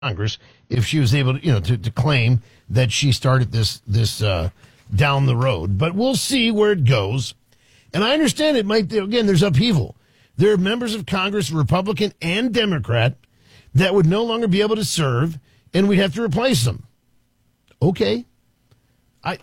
Congress if she was able to, to claim that she started this down the road. But we'll see where it goes. And I understand it might, again, there's upheaval. There are members of Congress, Republican and Democrat, that would no longer be able to serve, and we'd have to replace them. Okay. I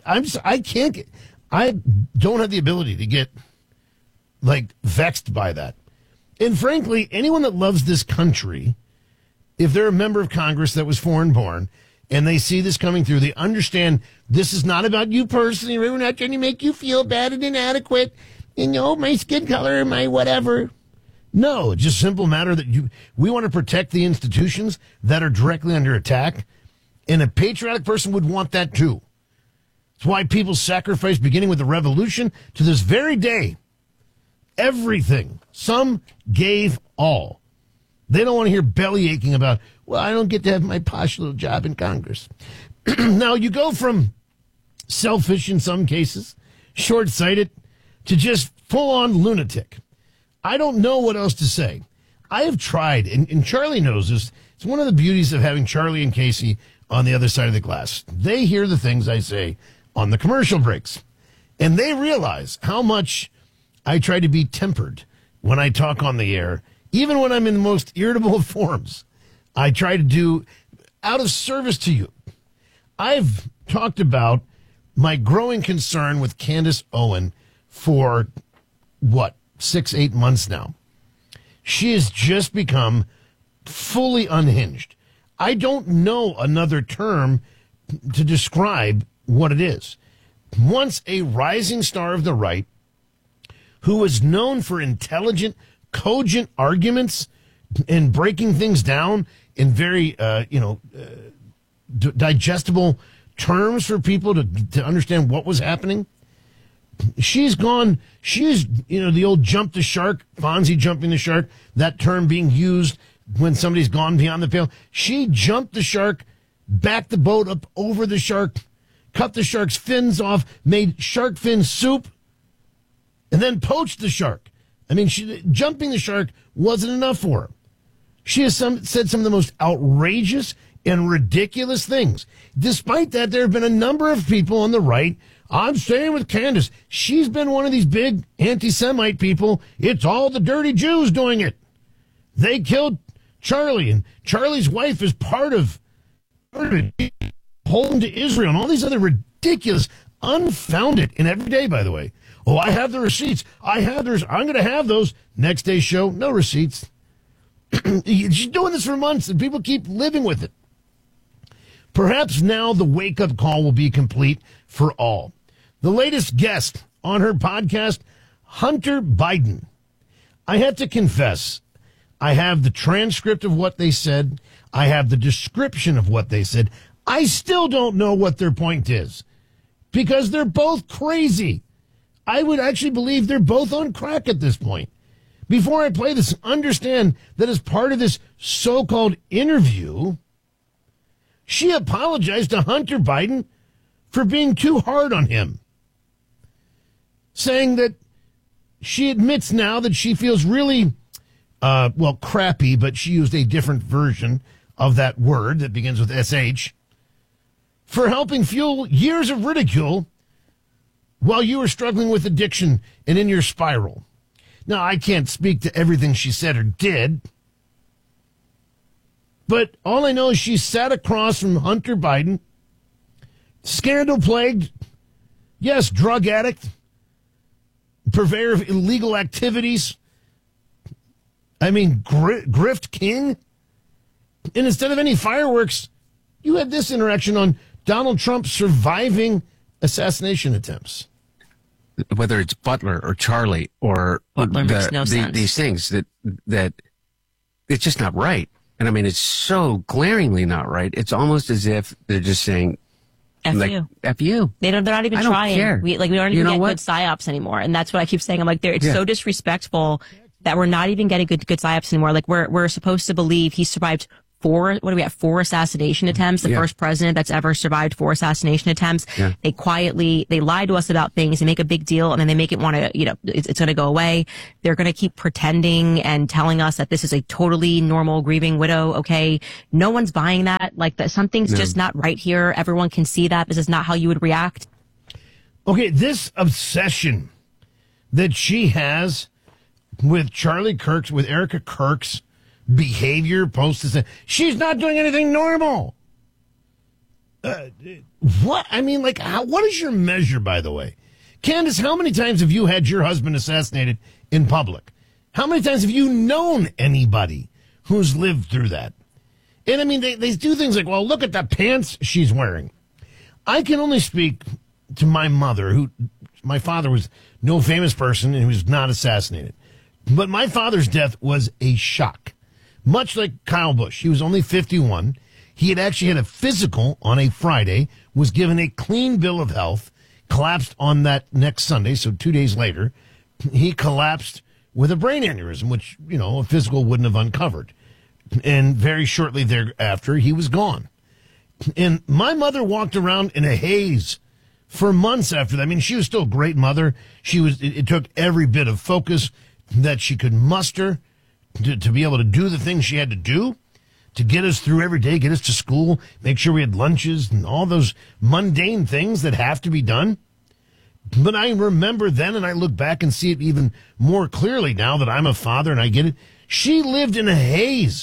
don't have the ability to get, vexed by that. And frankly, anyone that loves this country, if they're a member of Congress that was foreign born and they see this coming through, they understand this is not about you personally. We're not trying to make you feel bad and inadequate. My skin color, my whatever. No, it's just a simple matter that we want to protect the institutions that are directly under attack. And a patriotic person would want that too. It's why people sacrifice, beginning with the revolution to this very day. Everything. Some gave all. They don't want to hear belly aching about, well, I don't get to have my posh little job in Congress. Now, you go from selfish in some cases, short-sighted, to just full-on lunatic. I don't know what else to say. I have tried, and Charlie knows this. It's one of the beauties of having Charlie and Casey on the other side of the glass. They hear the things I say on the commercial breaks, and they realize how much I try to be tempered when I talk on the air. Even when I'm in the most irritable of forms, I try to do out of service to you. I've talked about my growing concern with Candace Owen for, 6-8 months now. She has just become fully unhinged. I don't know another term to describe what it is. Once a rising star of the right, who was known for intelligent, cogent arguments and breaking things down in very, digestible terms for people to understand what was happening. She's the old jump the shark, Fonzie jumping the shark, that term being used when somebody's gone beyond the pale. She jumped the shark, backed the boat up over the shark, cut the shark's fins off, made shark fin soup, and then poached the shark. I mean, jumping the shark wasn't enough for her. She has said some of the most outrageous and ridiculous things. Despite that, there have been a number of people on the right. I'm staying with Candace. She's been one of these big anti-Semite people. It's all the dirty Jews doing it. They killed Charlie, and Charlie's wife is part of holding to Israel, and all these other ridiculous, unfounded, and every day, by the way. Oh, I have the receipts. I'm going to have those. Next day's show, no receipts. She's doing this for months, and people keep living with it. Perhaps now the wake-up call will be complete for all. The latest guest on her podcast, Hunter Biden. I have to confess, I have the transcript of what they said. I have the description of what they said. I still don't know what their point is because they're both crazy. I would actually believe they're both on crack at this point. Before I play this, understand that as part of this so-called interview, she apologized to Hunter Biden for being too hard on him, saying that she admits now that she feels really, crappy, but she used a different version of that word that begins with SH, for helping fuel years of ridicule while you were struggling with addiction and in your spiral. Now, I can't speak to everything she said or did, but all I know is she sat across from Hunter Biden, scandal-plagued, yes, drug addict, purveyor of illegal activities, grift king. And instead of any fireworks, you had this interaction on Donald Trump surviving assassination attempts. Whether it's Butler or Charlie or these things that it's just not right. And I mean, it's so glaringly not right. It's almost as if they're just saying, F you. F you. They're not even trying. Care. We don't even get good psyops anymore. And that's what I keep saying. I'm like, it's so disrespectful that we're not even getting good psyops anymore. Like we're supposed to believe he survived 4 assassination attempts, the first president that's ever survived 4 assassination attempts. Yeah. They lie to us about things, they make a big deal, and then they make it want to, it's going to go away. They're going to keep pretending and telling us that this is a totally normal grieving widow. Okay. No one's buying that. Like, something's just not right here. Everyone can see that. This is not how you would react. Okay. This obsession that she has with Charlie Kirk's, with Erica Kirk's behavior post this, she's not doing anything normal. What? I mean, like, what is your measure, by the way? Candace, how many times have you had your husband assassinated in public? How many times have you known anybody who's lived through that? And I mean, they do things like, well, look at the pants she's wearing. I can only speak to my mother, my father was no famous person and he was not assassinated. But my father's death was a shock. Much like Kyle Busch, he was only 51. He had actually had a physical on a Friday, was given a clean bill of health, collapsed on that next Sunday, so 2 days later. He collapsed with a brain aneurysm, which, a physical wouldn't have uncovered. And very shortly thereafter, he was gone. And my mother walked around in a haze for months after that. I mean, she was still a great mother. It took every bit of focus that she could muster to be able to do the things she had to do to get us through every day, get us to school, make sure we had lunches and all those mundane things that have to be done. But I remember then, and I look back and see it even more clearly now that I'm a father and I get it. She lived in a haze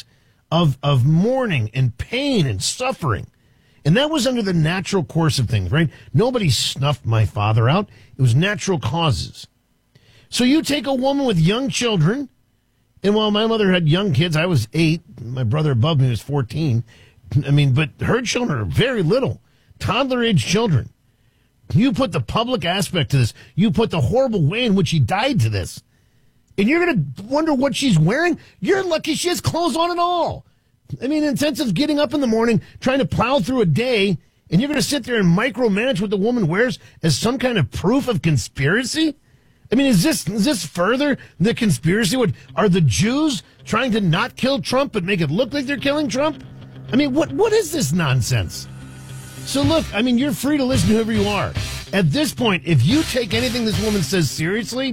of mourning and pain and suffering. And that was under the natural course of things, right? Nobody snuffed my father out. It was natural causes. So you take a woman with young children, and while my mother had young kids, I was 8. My brother above me was 14. I mean, but her children are very little, toddler-age children. You put the public aspect to this. You put the horrible way in which he died to this. And you're going to wonder what she's wearing? You're lucky she has clothes on at all. I mean, in sense of getting up in the morning, trying to plow through a day, and you're going to sit there and micromanage what the woman wears as some kind of proof of conspiracy? I mean, is this further the conspiracy? Are the Jews trying to not kill Trump but make it look like they're killing Trump? I mean, what is this nonsense? So look, I mean, you're free to listen to whoever you are. At this point, if you take anything this woman says seriously,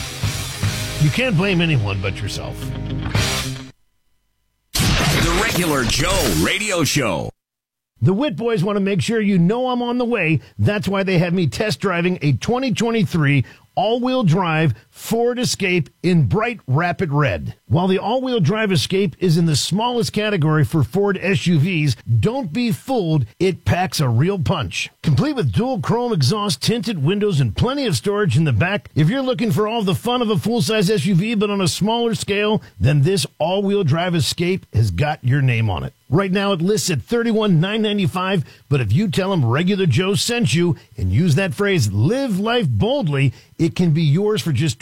you can't blame anyone but yourself. The Regular Joe Radio Show. The Witt Boys want to make sure you know I'm on the way. That's why they have me test driving a 2023 all-wheel drive Ford Escape in bright rapid red. While the all-wheel drive Escape is in the smallest category for Ford SUVs, don't be fooled, it packs a real punch. Complete with dual chrome exhaust, tinted windows, and plenty of storage in the back, if you're looking for all the fun of a full-size SUV but on a smaller scale, then this all-wheel drive Escape has got your name on it. Right now it lists at $31,995, but if you tell them Regular Joe sent you and use that phrase, live life boldly, it can be yours for just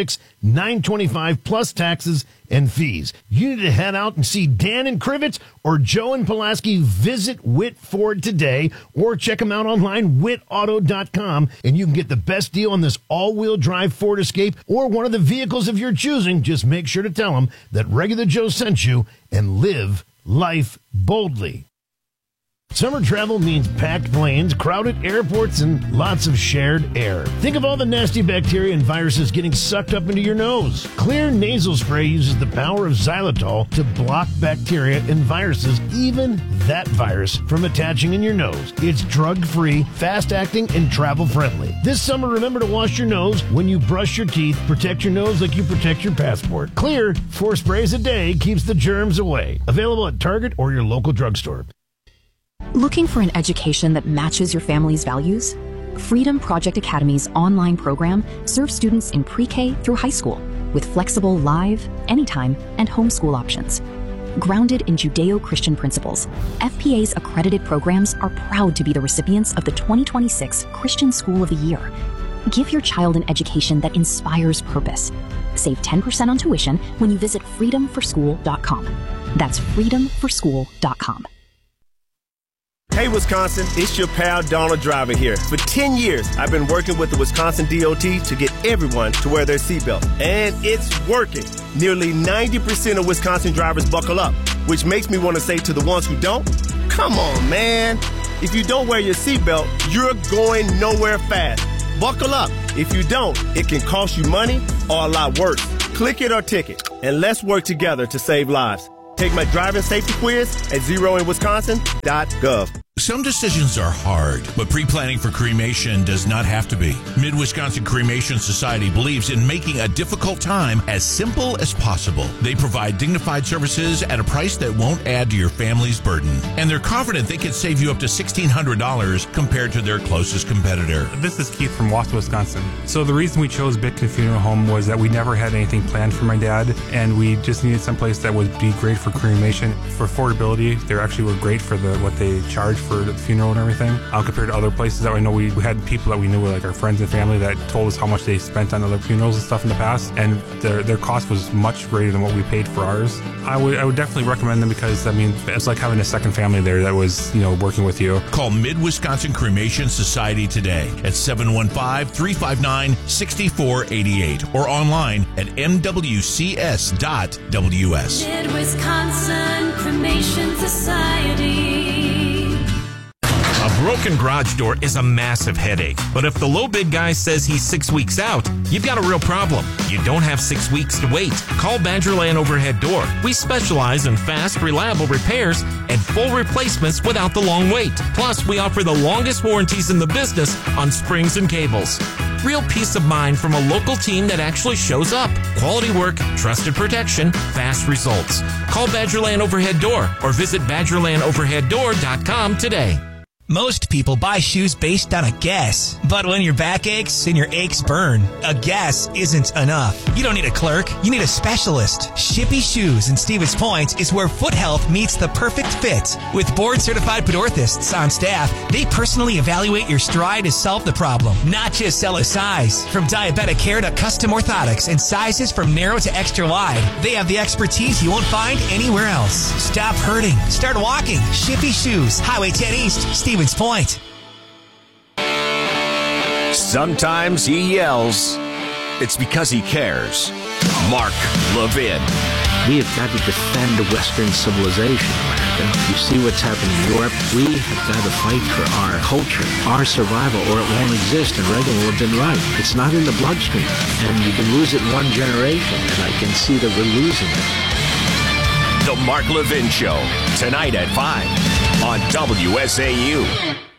$26,925 plus taxes and fees. You need to head out and see Dan and Krivitz or Joe and Pulaski. Visit Witt Ford today or check them out online, wittauto.com, and you can get the best deal on this all-wheel drive Ford Escape or one of the vehicles of your choosing. Just make sure to tell them that Regular Joe sent you and live life boldly. Summer travel means packed planes, crowded airports, and lots of shared air. Think of all the nasty bacteria and viruses getting sucked up into your nose. Clear nasal spray uses the power of xylitol to block bacteria and viruses, even that virus, from attaching in your nose. It's drug-free, fast-acting, and travel-friendly. This summer, remember to wash your nose when you brush your teeth. Protect your nose like you protect your passport. Clear, 4 sprays a day keeps the germs away. Available at Target or your local drugstore. Looking for an education that matches your family's values? Freedom Project Academy's online program serves students in pre-K through high school with flexible live, anytime, and homeschool options. Grounded in Judeo-Christian principles, FPA's accredited programs are proud to be the recipients of the 2026 Christian School of the Year. Give your child an education that inspires purpose. Save 10% on tuition when you visit freedomforschool.com. That's freedomforschool.com. Hey, Wisconsin, it's your pal Donald Driver here. For 10 years, I've been working with the Wisconsin DOT to get everyone to wear their seatbelt. And it's working. Nearly 90% of Wisconsin drivers buckle up, which makes me want to say to the ones who don't, come on, man. If you don't wear your seatbelt, you're going nowhere fast. Buckle up. If you don't, it can cost you money or a lot worse. Click it or ticket, and let's work together to save lives. Take my driving safety quiz at zeroinwisconsin.gov. Some decisions are hard, but pre-planning for cremation does not have to be. Mid-Wisconsin Cremation Society believes in making a difficult time as simple as possible. They provide dignified services at a price that won't add to your family's burden. And they're confident they can save you up to $1,600 compared to their closest competitor. This is Keith from Wausau, Wisconsin. So the reason we chose Bitkin Funeral Home was that we never had anything planned for my dad, and we just needed someplace that would be great for cremation. For affordability, they actually were great for what they charge for the funeral and everything, compared to other places that I know we had people that we knew, like our friends and family, that told us how much they spent on other funerals and stuff in the past, and their cost was much greater than what we paid for ours. I would definitely recommend them because, I mean, it's like having a second family there that was, working with you. Call Mid-Wisconsin Cremation Society today at 715-359-6488 or online at mwcs.ws. Mid-Wisconsin Cremation Society. A broken garage door is a massive headache, but if the low bid guy says he's 6 weeks out, you've got a real problem. You don't have 6 weeks to wait. Call Badgerland Overhead Door. We specialize in fast, reliable repairs and full replacements without the long wait. Plus, we offer the longest warranties in the business on springs and cables. Real peace of mind from a local team that actually shows up. Quality work, trusted protection, fast results. Call Badgerland Overhead Door or visit BadgerlandOverheadDoor.com today. Most people buy shoes based on a guess. But when your back aches and your aches burn, a guess isn't enough. You don't need a clerk. You need a specialist. Shippy Shoes in Stevens Point is where foot health meets the perfect fit. With board-certified foot orthotists on staff, they personally evaluate your stride to solve the problem, not just sell a size. From diabetic care to custom orthotics and sizes from narrow to extra wide, they have the expertise you won't find anywhere else. Stop hurting. Start walking. Shippy Shoes, Highway 10 East, Stevens Point. Sometimes he yells. It's because he cares. Mark Levin. We have got to defend Western civilization, America. You see what's happening in Europe? We have got to fight for our culture, our survival, or it won't exist, and Reagan will have been right. It's not in the bloodstream, and you can lose it in one generation, and I can see that we're losing it. The Mark Levin Show, tonight at 5 on WSAU.